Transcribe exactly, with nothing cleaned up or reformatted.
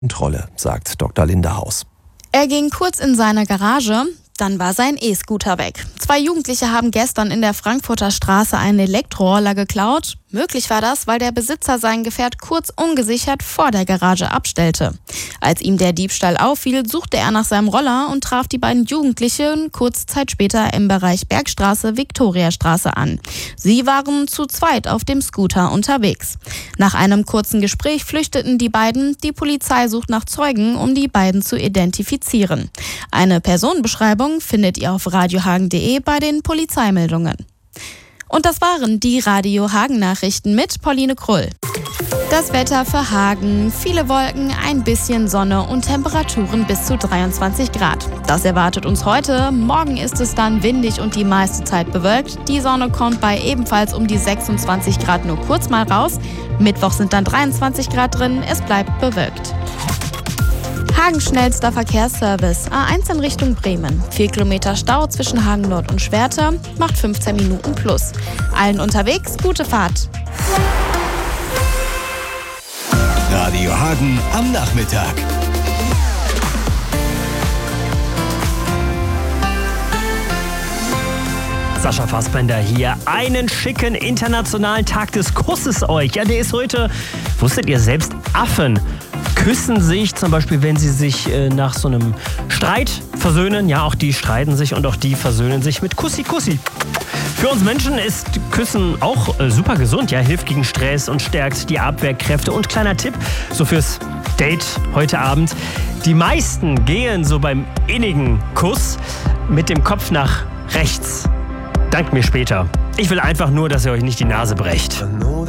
Kontrolle, sagt Doktor Lindehaus. Er ging kurz in seine Garage, dann war sein E-Scooter weg. Zwei Jugendliche haben gestern in der Frankfurter Straße einen Elektroroller geklaut. Möglich war das, weil der Besitzer sein Gefährt kurz ungesichert vor der Garage abstellte. Als ihm der Diebstahl auffiel, suchte er nach seinem Roller und traf die beiden Jugendlichen kurze Zeit später im Bereich Bergstraße, Viktoriastraße an. Sie waren zu zweit auf dem Scooter unterwegs. Nach einem kurzen Gespräch flüchteten die beiden. Die Polizei sucht nach Zeugen, um die beiden zu identifizieren. Eine Personenbeschreibung findet ihr auf radiohagen punkt de bei den Polizeimeldungen. Und das waren die Radio Hagen Nachrichten mit Pauline Krull. Das Wetter für Hagen: viele Wolken, ein bisschen Sonne und Temperaturen bis zu dreiundzwanzig Grad. Das erwartet uns heute. Morgen ist es dann windig und die meiste Zeit bewölkt. Die Sonne kommt bei ebenfalls um die sechsundzwanzig Grad nur kurz mal raus. Mittwoch sind dann dreiundzwanzig Grad drin. Es bleibt bewölkt. Hagen schnellster Verkehrsservice. A eins in Richtung Bremen. vier Kilometer Stau zwischen Hagen Nord und Schwerte. Macht fünfzehn Minuten plus. Allen unterwegs gute Fahrt. Radio Hagen am Nachmittag. Sascha Fassbender hier. Einen schicken internationalen Tag des Kusses euch. Ja, der ist heute, wusstet ihr selbst, Affen küssen sich, zum Beispiel, wenn sie sich äh, nach so einem Streit versöhnen. Ja, auch die streiten sich und auch die versöhnen sich mit Kussi Kussi. Für uns Menschen ist Küssen auch äh, super gesund. Ja, hilft gegen Stress und stärkt die Abwehrkräfte. Und kleiner Tipp, so fürs Date heute Abend: die meisten gehen so beim innigen Kuss mit dem Kopf nach rechts. Dankt mir später. Ich will einfach nur, dass ihr euch nicht die Nase brecht.